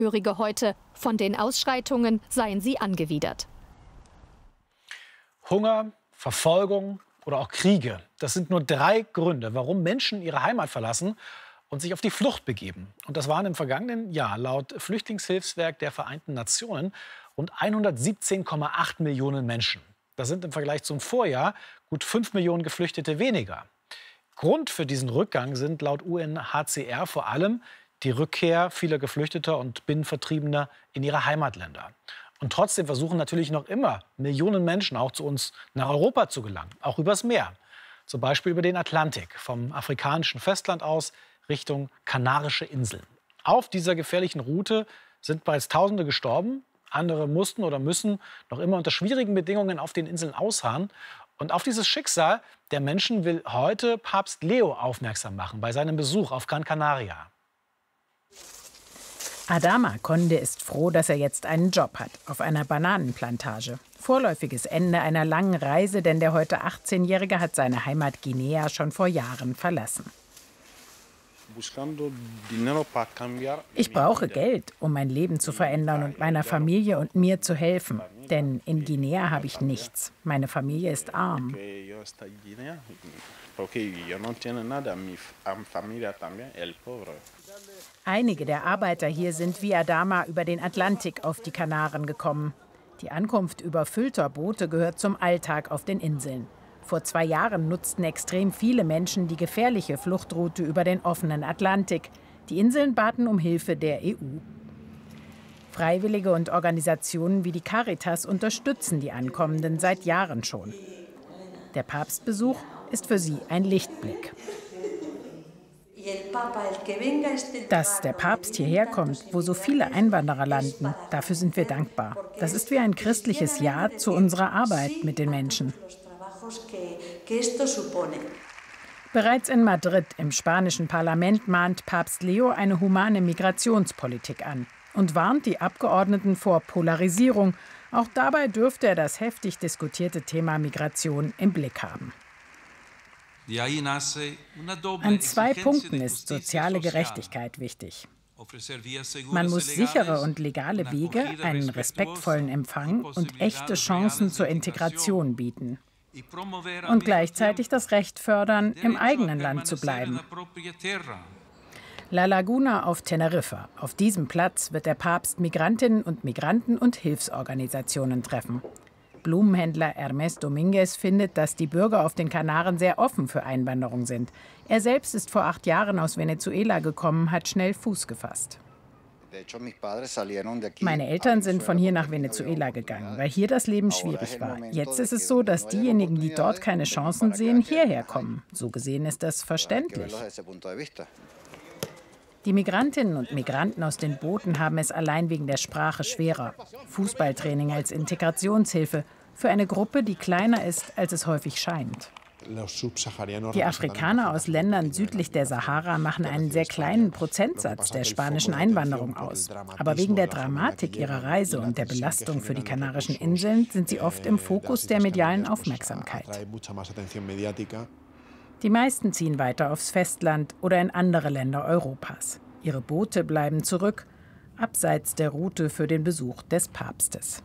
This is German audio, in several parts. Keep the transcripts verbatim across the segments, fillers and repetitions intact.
Angehörige heute. Von den Ausschreitungen seien sie angewidert. Hunger, Verfolgung oder auch Kriege. Das sind nur drei Gründe, warum Menschen ihre Heimat verlassen und sich auf die Flucht begeben. Und das waren im vergangenen Jahr laut Flüchtlingshilfswerk der Vereinten Nationen rund hundertsiebzehn Komma acht Millionen Menschen. Das sind im Vergleich zum Vorjahr gut fünf Millionen Geflüchtete weniger. Grund für diesen Rückgang sind laut U N H C R vor allem die Rückkehr vieler Geflüchteter und Binnenvertriebener in ihre Heimatländer. Und trotzdem versuchen natürlich noch immer Millionen Menschen auch zu uns nach Europa zu gelangen, auch übers Meer. Zum Beispiel über den Atlantik, vom afrikanischen Festland aus Richtung Kanarische Inseln. Auf dieser gefährlichen Route sind bereits Tausende gestorben. Andere mussten oder müssen noch immer unter schwierigen Bedingungen auf den Inseln ausharren. Und auf dieses Schicksal der Menschen will heute Papst Leo aufmerksam machen bei seinem Besuch auf Gran Canaria. Adama Conde ist froh, dass er jetzt einen Job hat auf einer Bananenplantage. Vorläufiges Ende einer langen Reise, denn der heute achtzehnjährige hat seine Heimat Guinea schon vor Jahren verlassen. Ich brauche Geld, um mein Leben zu verändern und meiner Familie und mir zu helfen. Denn in Guinea habe ich nichts. Meine Familie ist arm. Einige der Arbeiter hier sind wie Adama über den Atlantik auf die Kanaren gekommen. Die Ankunft überfüllter Boote gehört zum Alltag auf den Inseln. Vor zwei Jahren nutzten extrem viele Menschen die gefährliche Fluchtroute über den offenen Atlantik. Die Inseln baten um Hilfe der E U. Freiwillige und Organisationen wie die Caritas unterstützen die Ankommenden seit Jahren schon. Der Papstbesuch ist für sie ein Lichtblick. Dass der Papst hierher kommt, wo so viele Einwanderer landen, dafür sind wir dankbar. Das ist wie ein christliches Ja zu unserer Arbeit mit den Menschen. Bereits in Madrid im spanischen Parlament mahnt Papst Leo eine humane Migrationspolitik an und warnt die Abgeordneten vor Polarisierung. Auch dabei dürfte er das heftig diskutierte Thema Migration im Blick haben. An zwei Punkten ist soziale Gerechtigkeit wichtig. Man muss sichere und legale Wege, einen respektvollen Empfang und echte Chancen zur Integration bieten. Und gleichzeitig das Recht fördern, im eigenen Land zu bleiben. La Laguna auf Teneriffa. Auf diesem Platz wird der Papst Migrantinnen und Migranten und Hilfsorganisationen treffen. Blumenhändler Hermes Dominguez findet, dass die Bürger auf den Kanaren sehr offen für Einwanderung sind. Er selbst ist vor acht Jahren aus Venezuela gekommen, hat schnell Fuß gefasst. Meine Eltern sind von hier nach Venezuela gegangen, weil hier das Leben schwierig war. Jetzt ist es so, dass diejenigen, die dort keine Chancen sehen, hierher kommen. So gesehen ist das verständlich. Die Migrantinnen und Migranten aus den Booten haben es allein wegen der Sprache schwerer. Fußballtraining als Integrationshilfe für eine Gruppe, die kleiner ist, als es häufig scheint. Die Afrikaner aus Ländern südlich der Sahara machen einen sehr kleinen Prozentsatz der spanischen Einwanderung aus. Aber wegen der Dramatik ihrer Reise und der Belastung für die Kanarischen Inseln sind sie oft im Fokus der medialen Aufmerksamkeit. Die meisten ziehen weiter aufs Festland oder in andere Länder Europas. Ihre Boote bleiben zurück, abseits der Route für den Besuch des Papstes.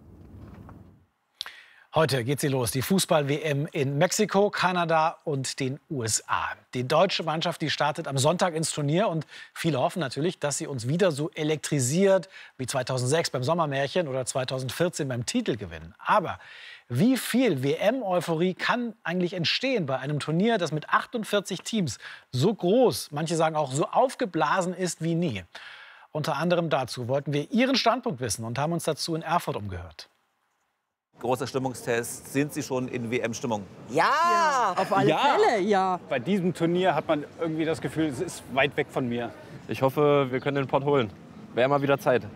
Heute geht sie los, die Fußball-W M in Mexiko, Kanada und den U S A. Die deutsche Mannschaft, die startet am Sonntag ins Turnier und viele hoffen natürlich, dass sie uns wieder so elektrisiert wie zweitausendsechs beim Sommermärchen oder zweitausendvierzehn beim Titelgewinn. Aber wie viel W M-Euphorie kann eigentlich entstehen bei einem Turnier, das mit achtundvierzig Teams so groß, manche sagen auch so aufgeblasen ist wie nie? Unter anderem dazu wollten wir Ihren Standpunkt wissen und haben uns dazu in Erfurt umgehört. Großer Stimmungstest. Sind Sie schon in W M-Stimmung? Ja, ja, auf alle ja. Fälle, ja. Bei diesem Turnier hat man irgendwie das Gefühl, es ist weit weg von mir. Ich hoffe, wir können den Pott holen. Wäre mal wieder Zeit.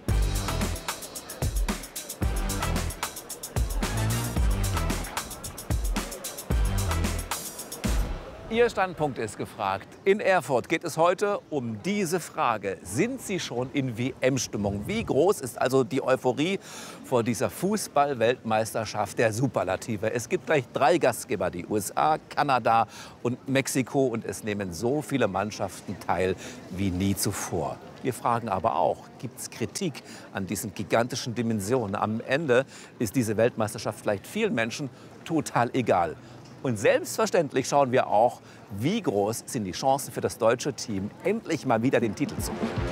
Ihr Standpunkt ist gefragt. In Erfurt geht es heute um diese Frage. Sind Sie schon in W M-Stimmung? Wie groß ist also die Euphorie vor dieser Fußball-Weltmeisterschaft der Superlative? Es gibt gleich drei Gastgeber, die U S A, Kanada und Mexiko. Und es nehmen so viele Mannschaften teil wie nie zuvor. Wir fragen aber auch, gibt es Kritik an diesen gigantischen Dimensionen? Am Ende ist diese Weltmeisterschaft vielleicht vielen Menschen total egal. Und selbstverständlich schauen wir auch, wie groß sind die Chancen für das deutsche Team, endlich mal wieder den Titel zu holen.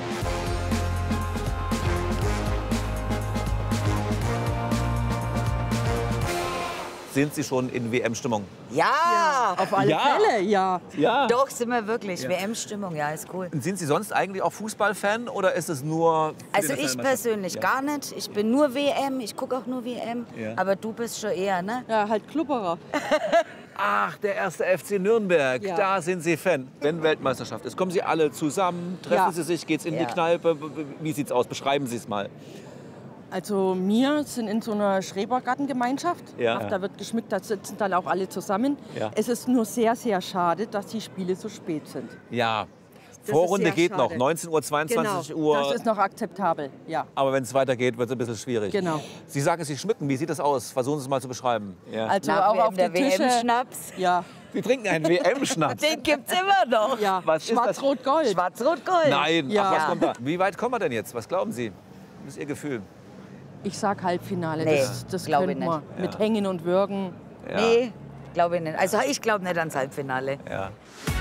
Sind Sie schon in W M-Stimmung? Ja, Ja, auf alle Ja. Fälle, ja. Ja. doch, sind wir wirklich. W M-Stimmung, ja, ist cool. Sind Sie sonst eigentlich auch Fußballfan oder ist es nur... für die Also ich Nationalmannschaft? persönlich Ja. gar nicht. Ich bin nur W M, ich gucke auch nur W M. Ja. Aber du bist schon eher, ne? Ja, halt Klubberer. Ach, der erste F C Nürnberg, Ja. da sind Sie Fan. Wenn Weltmeisterschaft ist, kommen Sie alle zusammen, treffen Ja. Sie sich, geht's in Ja. die Kneipe. Wie sieht's aus? Beschreiben Sie es mal. Also wir sind in so einer Schrebergartengemeinschaft. Ja. Ach, da wird geschmückt, da sitzen dann auch alle zusammen. Ja. Es ist nur sehr, sehr schade, dass die Spiele so spät sind. Ja, ist Vorrunde sehr geht noch, schade. neunzehn Uhr, zweiundzwanzig Uhr. Das ist noch akzeptabel, ja. Aber wenn es weitergeht, wird es ein bisschen schwierig. Genau. Sie sagen, Sie schmücken. Wie sieht das aus? Versuchen Sie es mal zu beschreiben. Ja. Also Nach auch auf der die Tische. W M-Schnaps. Ja, Sie trinken einen W M-Schnaps. Den gibt's immer noch. ja. Was ist das? Schwarz-Rot-Gold. Schwarz-Rot-Gold. Nein, Ja. ach, was kommt da? Wie weit kommen wir denn jetzt? Was glauben Sie? Das ist Ihr Gefühl. Ich sag Halbfinale, Nee, das, das glaub ich könnten wir. nicht. Mit Hängen und Würgen. Ja. Nee, glaube ich nicht. Also ich glaube nicht ans Halbfinale. Ja.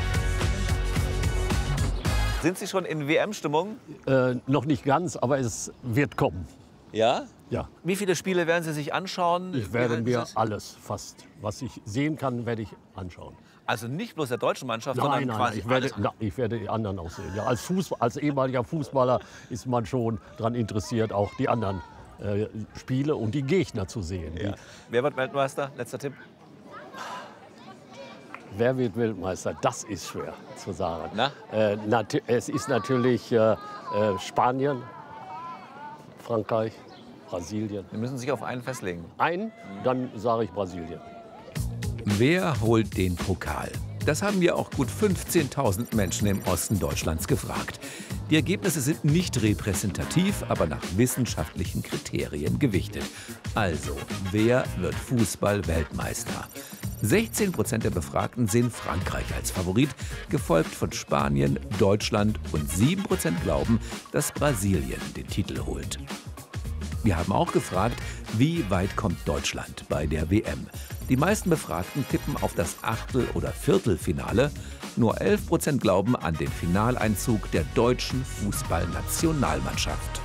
Sind Sie schon in W M-Stimmung? Äh, noch nicht ganz, aber es wird kommen. Ja? Ja, Wie viele Spiele werden Sie sich anschauen? ich werde Wie- mir alles fast, was ich sehen kann, werde ich anschauen. Also nicht bloß der deutschen Mannschaft, Nein, sondern nein, quasi ich werde, alles. na, ich werde die anderen auch sehen. Ja, als, Fußball, als ehemaliger Fußballer ist man schon daran interessiert, auch die anderen äh, Spiele und die Gegner zu sehen. Ja. Wer wird Weltmeister? Letzter Tipp. Die, wer wird Weltmeister? Das ist schwer zu sagen. Na? Äh, nat- es ist natürlich äh, äh, Spanien, Frankreich, Brasilien. Wir müssen sich auf einen festlegen. Ein, dann sage ich Brasilien. Wer holt den Pokal? Das haben wir auch gut fünfzehntausend Menschen im Osten Deutschlands gefragt. Die Ergebnisse sind nicht repräsentativ, aber nach wissenschaftlichen Kriterien gewichtet. Also, wer wird Fußball-Weltmeister? sechzehn Prozent der Befragten sehen Frankreich als Favorit, gefolgt von Spanien, Deutschland und sieben Prozent glauben, dass Brasilien den Titel holt. Wir haben auch gefragt, wie weit kommt Deutschland bei der W M? Die meisten Befragten tippen auf das Achtel- oder Viertelfinale. Nur elf Prozent glauben an den Finaleinzug der deutschen Fußballnationalmannschaft.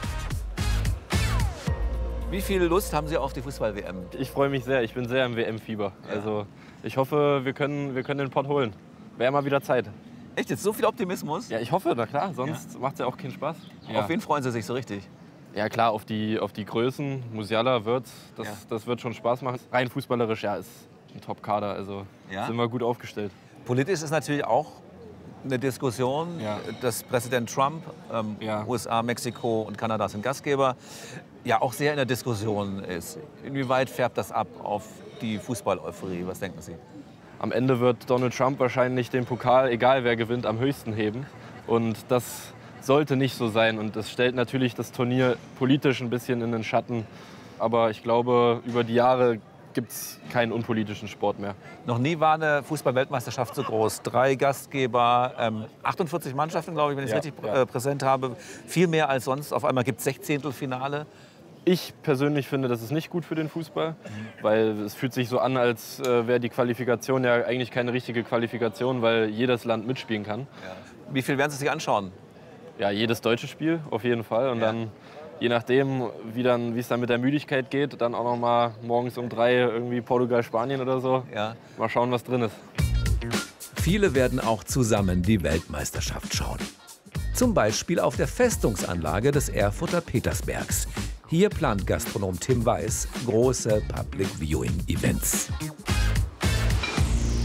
Wie viel Lust haben Sie auf die Fußball-W M? Ich freue mich sehr, ich bin sehr im W M-Fieber. Also ich hoffe, wir können, wir können den Pott holen. Wäre mal wieder Zeit. Echt jetzt so viel Optimismus? Ja, ich hoffe, na klar, sonst macht es ja auch keinen Spaß. Ja. Auf wen freuen Sie sich so richtig? Ja klar, auf die, auf die Größen, Musiala, Wirtz, das, Ja. das wird schon Spaß machen. Rein fußballerisch, ja, ist ein Top-Kader, also Ja? sind wir gut aufgestellt. Politisch ist natürlich auch eine Diskussion, Ja. dass Präsident Trump, ähm, Ja. U S A, Mexiko und Kanada sind Gastgeber, ja auch sehr in der Diskussion ist. Inwieweit färbt das ab auf die Fußball-Euphorie? Was denken Sie? Am Ende wird Donald Trump wahrscheinlich den Pokal, egal wer gewinnt, am höchsten heben. Und das sollte nicht so sein. Und das stellt natürlich das Turnier politisch ein bisschen in den Schatten. Aber ich glaube, über die Jahre gibt es keinen unpolitischen Sport mehr. Noch nie war eine Fußball-Weltmeisterschaft so groß. Drei Gastgeber, ähm, achtundvierzig Mannschaften, glaube ich, wenn ich es Ja, richtig ja. äh, präsent habe. Viel mehr als sonst. Auf einmal gibt es Sechzehntelfinale. Ich persönlich finde, das ist nicht gut für den Fußball, weil es fühlt sich so an, als äh, wäre die Qualifikation ja eigentlich keine richtige Qualifikation, weil jedes Land mitspielen kann. Wie viel werden Sie sich anschauen? Ja, jedes deutsche Spiel auf jeden Fall. Und Ja. dann, je nachdem, wie dann, wie es dann mit der Müdigkeit geht, dann auch noch mal morgens um drei irgendwie Portugal, Spanien oder so. Ja. Mal schauen, was drin ist. Viele werden auch zusammen die Weltmeisterschaft schauen. Zum Beispiel auf der Festungsanlage des Erfurter Petersbergs. Hier plant Gastronom Tim Weiß große Public-Viewing-Events.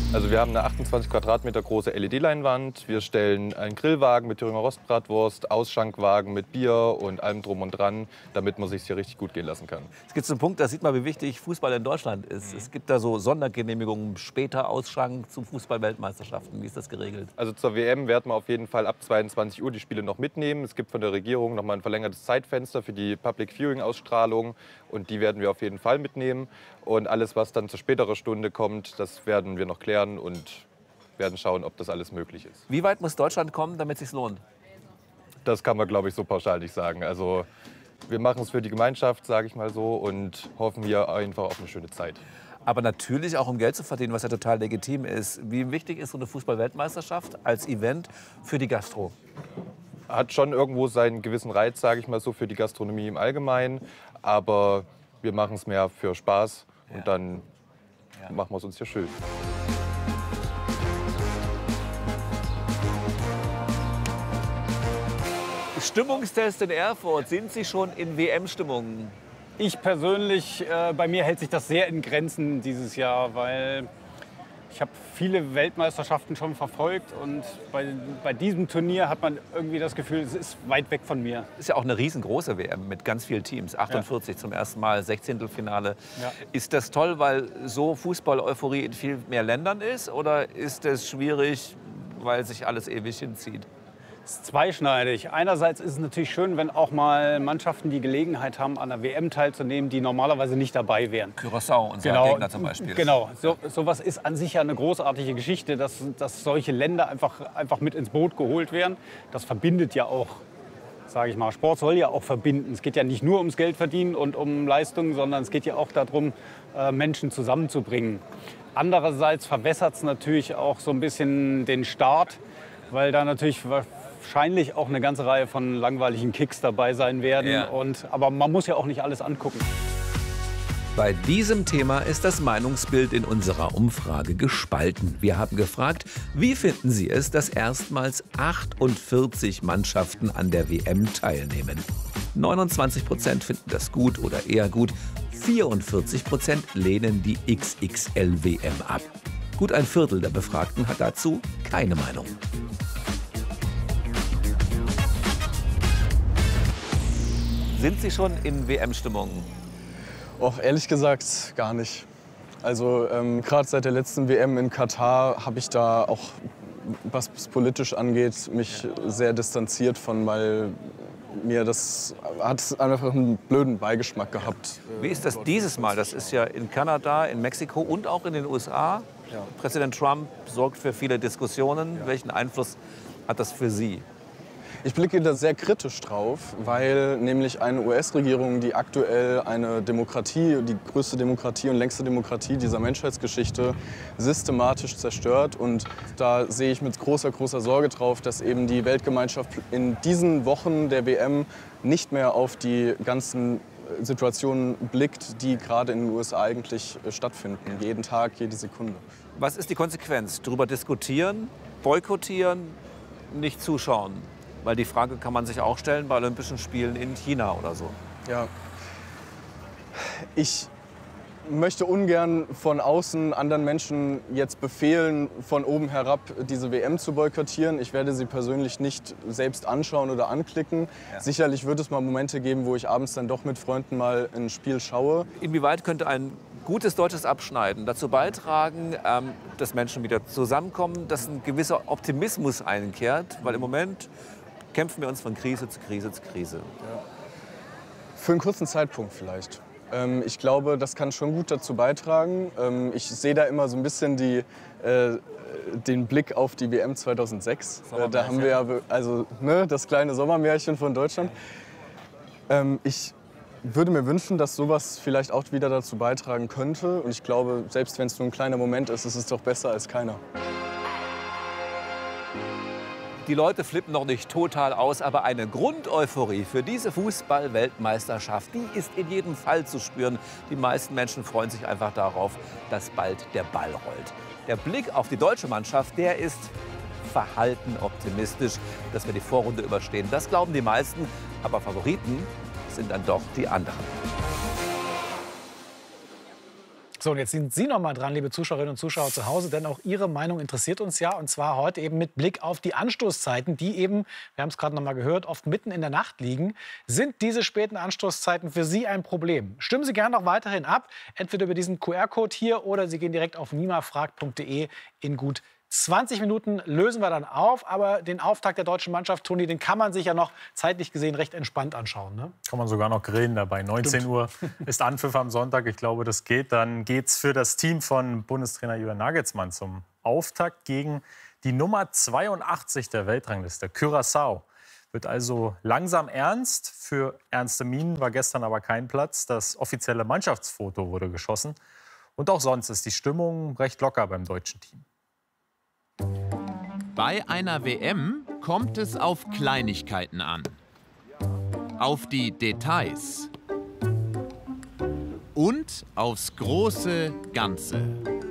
Also wir haben eine achtundzwanzig Quadratmeter große L E D-Leinwand. Wir stellen einen Grillwagen mit Thüringer Rostbratwurst, Ausschankwagen mit Bier und allem drum und dran, damit man sich hier richtig gut gehen lassen kann. Es gibt so einen Punkt, da sieht man, wie wichtig Fußball in Deutschland ist. Es gibt da so Sondergenehmigungen, später Ausschank zu Fußball-Weltmeisterschaften. Wie ist das geregelt? Also zur W M werden wir auf jeden Fall ab zweiundzwanzig Uhr die Spiele noch mitnehmen. Es gibt von der Regierung noch mal ein verlängertes Zeitfenster für die Public Viewing-Ausstrahlung und die werden wir auf jeden Fall mitnehmen. Und alles, was dann zu späterer Stunde kommt, das werden wir noch klären und werden schauen, ob das alles möglich ist. Wie weit muss Deutschland kommen, damit es sich lohnt? Das kann man, glaube ich, so pauschal nicht sagen. Also wir machen es für die Gemeinschaft, sage ich mal so, und hoffen hier einfach auf eine schöne Zeit. Aber natürlich auch, um Geld zu verdienen, was ja total legitim ist. Wie wichtig ist so eine Fußball-Weltmeisterschaft als Event für die Gastro? Hat schon irgendwo seinen gewissen Reiz, sage ich mal so, für die Gastronomie im Allgemeinen. Aber wir machen es mehr für Spaß und dann ja. machen wir es uns hier schön. Stimmungstest in Erfurt. Sind Sie schon in W M-Stimmung? Ich persönlich, äh, bei mir hält sich das sehr in Grenzen dieses Jahr, weil ich habe viele Weltmeisterschaften schon verfolgt und bei, bei diesem Turnier hat man irgendwie das Gefühl, es ist weit weg von mir. Ist ja auch eine riesengroße W M mit ganz vielen Teams. achtundvierzig ja. zum ersten Mal, Sechzehntelfinale. Ja. Ist das toll, weil so Fußball-Euphorie in viel mehr Ländern ist? Oder ist es schwierig, weil sich alles ewig hinzieht? Es ist zweischneidig. Einerseits ist es natürlich schön, wenn auch mal Mannschaften die Gelegenheit haben, an der W M teilzunehmen, die normalerweise nicht dabei wären. Curaçao, unser genau, Gegner zum Beispiel. Genau, so, sowas ist an sich ja eine großartige Geschichte, dass, dass solche Länder einfach, einfach mit ins Boot geholt werden. Das verbindet ja auch, sage ich mal, Sport soll ja auch verbinden. Es geht ja nicht nur ums Geld verdienen und um Leistungen, sondern es geht ja auch darum, Menschen zusammenzubringen. Andererseits verwässert es natürlich auch so ein bisschen den Start, weil da natürlich wahrscheinlich auch eine ganze Reihe von langweiligen Kicks dabei sein werden. Ja. Und, aber man muss ja auch nicht alles angucken. Bei diesem Thema ist das Meinungsbild in unserer Umfrage gespalten. Wir haben gefragt, wie finden Sie es, dass erstmals achtundvierzig Mannschaften an der W M teilnehmen? neunundzwanzig Prozent finden das gut oder eher gut. vierundvierzig Prozent lehnen die X X L W M ab. Gut ein Viertel der Befragten hat dazu keine Meinung. Sind Sie schon in W M-Stimmung? Och, ehrlich gesagt gar nicht. Also ähm, gerade seit der letzten W M in Katar habe ich da auch, was es politisch angeht, mich sehr distanziert von, weil mir das hat einfach einen blöden Beigeschmack gehabt. Wie ist das dieses Mal? Das ist ja in Kanada, in Mexiko und auch in den U S A. Ja. Präsident Trump sorgt für viele Diskussionen. Ja. Welchen Einfluss hat das für Sie? Ich blicke da sehr kritisch drauf, weil nämlich eine U S-Regierung, die aktuell eine Demokratie, die größte Demokratie und längste Demokratie dieser Menschheitsgeschichte systematisch zerstört. Und da sehe ich mit großer, großer Sorge drauf, dass eben die Weltgemeinschaft in diesen Wochen der W M nicht mehr auf die ganzen Situationen blickt, die gerade in den U S A eigentlich stattfinden. Jeden Tag, jede Sekunde. Was ist die Konsequenz? Darüber diskutieren, boykottieren, nicht zuschauen? Weil die Frage kann man sich auch stellen bei Olympischen Spielen in China oder so. Ja. Ich möchte ungern von außen anderen Menschen jetzt befehlen, von oben herab diese W M zu boykottieren. Ich werde sie persönlich nicht selbst anschauen oder anklicken. Ja. Sicherlich wird es mal Momente geben, wo ich abends dann doch mit Freunden mal ein Spiel schaue. Inwieweit könnte ein gutes deutsches Abschneiden dazu beitragen, ähm, dass Menschen wieder zusammenkommen, dass ein gewisser Optimismus einkehrt? Weil im Moment kämpfen wir uns von Krise zu Krise zu Krise. Ja. Für einen kurzen Zeitpunkt vielleicht. Ähm, ich glaube, das kann schon gut dazu beitragen. Ähm, ich sehe da immer so ein bisschen die, äh, den Blick auf die W M zweitausendsechs. Äh, da haben wir ja also, ne, das kleine Sommermärchen von Deutschland. Ähm, ich würde mir wünschen, dass sowas vielleicht auch wieder dazu beitragen könnte. Und ich glaube, selbst wenn es nur ein kleiner Moment ist, ist es doch besser als keiner. Die Leute flippen noch nicht total aus, aber eine Grundeuphorie für diese Fußball-Weltmeisterschaft, die ist in jedem Fall zu spüren. Die meisten Menschen freuen sich einfach darauf, dass bald der Ball rollt. Der Blick auf die deutsche Mannschaft, der ist verhalten optimistisch, dass wir die Vorrunde überstehen. Das glauben die meisten, aber Favoriten sind dann doch die anderen. So, und jetzt sind Sie noch mal dran, liebe Zuschauerinnen und Zuschauer zu Hause, denn auch Ihre Meinung interessiert uns ja. Und zwar heute eben mit Blick auf die Anstoßzeiten, die eben, wir haben es gerade noch mal gehört, oft mitten in der Nacht liegen. Sind diese späten Anstoßzeiten für Sie ein Problem? Stimmen Sie gerne noch weiterhin ab, entweder über diesen Q R-Code hier oder Sie gehen direkt auf nimafragt punkt de. In gut zwanzig Minuten lösen wir dann auf, aber den Auftakt der deutschen Mannschaft, Toni, den kann man sich ja noch zeitlich gesehen recht entspannt anschauen. Ne? Kann man sogar noch grillen dabei. neunzehn Uhr ist Anpfiff am Sonntag. Ich glaube, das geht. Dann geht's für das Team von Bundestrainer Julian Nagelsmann zum Auftakt gegen die Nummer zweiundachtzig der Weltrangliste, Curaçao. Wird also langsam ernst. Für ernste Mienen war gestern aber kein Platz. Das offizielle Mannschaftsfoto wurde geschossen. Und auch sonst ist die Stimmung recht locker beim deutschen Team. Bei einer W M kommt es auf Kleinigkeiten an. Auf die Details. Und aufs große Ganze.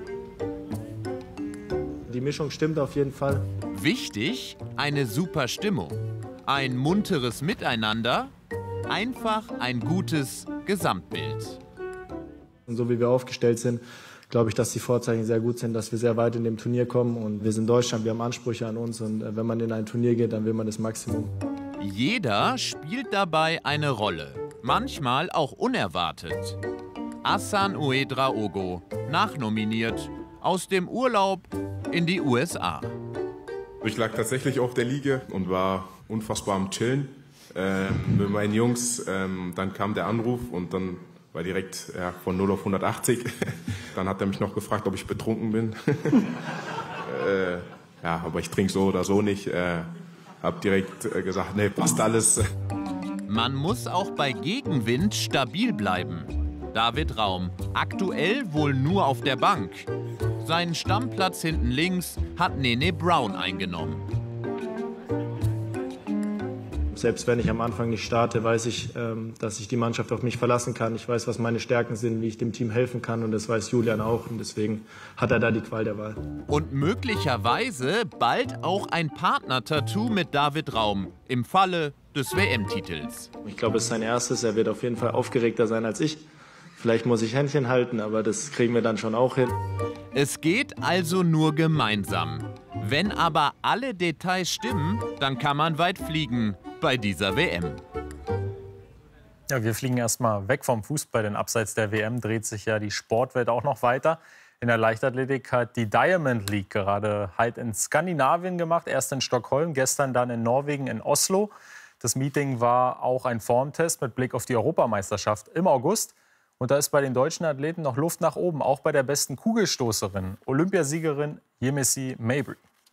Die Mischung stimmt auf jeden Fall. Wichtig, eine super Stimmung. Ein munteres Miteinander. Einfach ein gutes Gesamtbild. Und so wie wir aufgestellt sind, glaube ich, dass die Vorzeichen sehr gut sind, dass wir sehr weit in dem Turnier kommen. Und wir sind Deutschland, wir haben Ansprüche an uns. Und wenn man in ein Turnier geht, dann will man das Maximum. Jeder spielt dabei eine Rolle. Manchmal auch unerwartet. Hassan Ouedraogo, nachnominiert, aus dem Urlaub in die U S A. Ich lag tatsächlich auf der Liege und war unfassbar am Chillen äh, mit meinen Jungs. Ähm, dann kam der Anruf und dann war direkt ja, von null auf hundertachtzig. Dann hat er mich noch gefragt, ob ich betrunken bin. äh, ja, aber ich trinke so oder so nicht. Äh, hab direkt äh, gesagt, nee, passt alles. Man muss auch bei Gegenwind stabil bleiben. David Raum, aktuell wohl nur auf der Bank. Seinen Stammplatz hinten links hat Nene Brown eingenommen. Selbst wenn ich am Anfang nicht starte, weiß ich, dass ich die Mannschaft auf mich verlassen kann. Ich weiß, was meine Stärken sind, wie ich dem Team helfen kann. Und das weiß Julian auch. Und deswegen hat er da die Qual der Wahl. Und möglicherweise bald auch ein Partner-Tattoo mit David Raum im Falle des W M-Titels. Ich glaube, es ist sein erstes. Er wird auf jeden Fall aufgeregter sein als ich. Vielleicht muss ich Händchen halten, aber das kriegen wir dann schon auch hin. Es geht also nur gemeinsam. Wenn aber alle Details stimmen, dann kann man weit fliegen bei dieser W M. Ja, wir fliegen erstmal weg vom Fußball, denn abseits der W M dreht sich ja die Sportwelt auch noch weiter. In der Leichtathletik hat die Diamond League gerade Halt in Skandinavien gemacht. Erst in Stockholm, gestern dann in Norwegen in Oslo. Das Meeting war auch ein Formtest mit Blick auf die Europameisterschaft im August. Und da ist bei den deutschen Athleten noch Luft nach oben, auch bei der besten Kugelstoßerin, Olympiasiegerin Yemisi Mabry.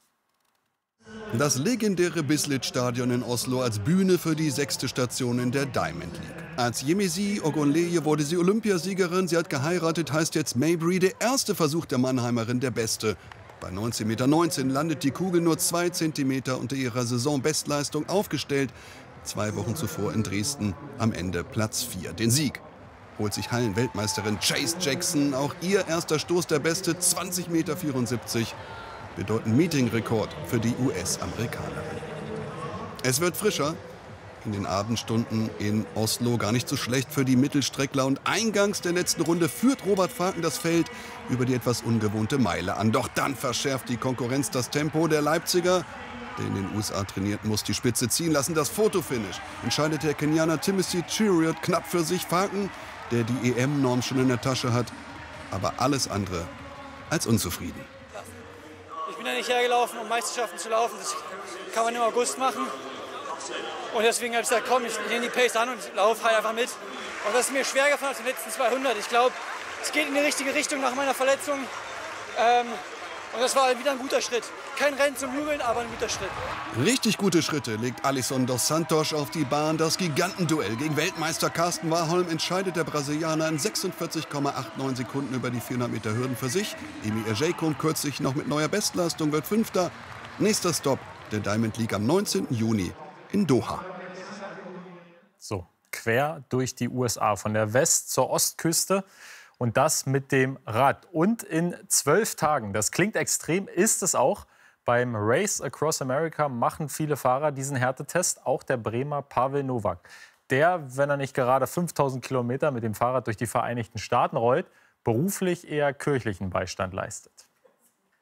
Das legendäre Bislett-Stadion in Oslo als Bühne für die sechste Station in der Diamond League. Als Yemisi Ogunleye wurde sie Olympiasiegerin. Sie hat geheiratet, heißt jetzt Mabry. Der erste Versuch der Mannheimerin, der beste. Bei neunzehn Komma neunzehn Meter landet die Kugel nur zwei Zentimeter unter ihrer Saisonbestleistung aufgestellt. Zwei Wochen zuvor in Dresden am Ende Platz vier. Den Sieg holt sich Hallenweltmeisterin Chase Jackson. Auch ihr erster Stoß der beste, zwanzig Komma vierundsiebzig Meter. Bedeutend Meetingrekord für die U S-Amerikanerin. Es wird frischer. In den Abendstunden in Oslo gar nicht so schlecht für die Mittelstreckler. Und eingangs der letzten Runde führt Robert Falken das Feld über die etwas ungewohnte Meile an. Doch dann verschärft die Konkurrenz das Tempo. Der Leipziger, der in den U S A trainiert, muss die Spitze ziehen lassen. Das Fotofinish entscheidet der Kenianer Timothy Cheruiyot knapp für sich. Falken, der die E M-Norm schon in der Tasche hat, aber alles andere als unzufrieden. Ich bin ja nicht hergelaufen, um Meisterschaften zu laufen. Das kann man im August machen. Und deswegen habe ich gesagt, komm, ich nehme die Pace an und laufe halt einfach mit. Und das ist mir schwer gefallen als die letzten zweihundert. Ich glaube, es geht in die richtige Richtung nach meiner Verletzung. Ähm, und das war wieder ein guter Schritt. Kein Rennen zum Jubeln, aber ein guter Schritt. Richtig gute Schritte legt Alisson dos Santos auf die Bahn. Das Gigantenduell gegen Weltmeister Carsten Warholm entscheidet der Brasilianer in sechsundvierzig Komma neunundachtzig Sekunden über die vierhundert Meter Hürden für sich. Emi Ejei kommt kürzlich noch mit neuer Bestleistung, wird Fünfter. Nächster Stopp der Diamond League am neunzehnten Juni in Doha. So, quer durch die U S A, von der West- zur Ostküste. Und das mit dem Rad. Und in zwölf Tagen, das klingt extrem, ist es auch. Beim Race Across America machen viele Fahrer diesen Härtetest, auch der Bremer Pavel Novak. Der, wenn er nicht gerade fünftausend Kilometer mit dem Fahrrad durch die Vereinigten Staaten rollt, beruflich eher kirchlichen Beistand leistet.